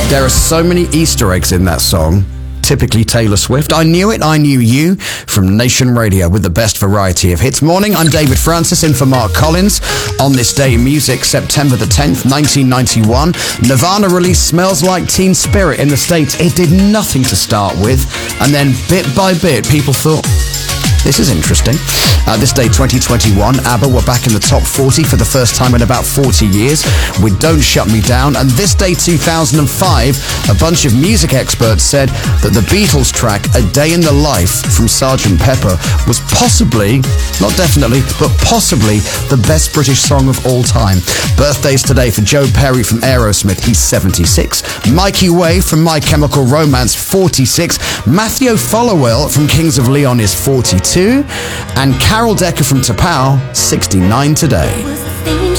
There are so many Easter eggs in that song. Typically Taylor Swift. I knew it, I knew you, from Nation Radio with the best variety of hits. Morning, I'm David Francis in for Mark Collins. On this day in music, September the 10th, 1991, Nirvana released Smells Like Teen Spirit in the States. It did nothing to start with, and then bit by bit, people thought, this is interesting. This day, 2021, ABBA were back in the top 40 for the first time in about 40 years with Don't Shut Me Down. And this day, 2005, a bunch of music experts said that the Beatles track A Day in the Life from Sgt. Pepper was possibly, not definitely, but possibly the best British song of all time. Birthdays today for Joe Perry from Aerosmith, he's 76. Mikey Way from My Chemical Romance, 46. Matthew Followell from Kings of Leon is 42. And Carol Decker from T'Pau, 69 today.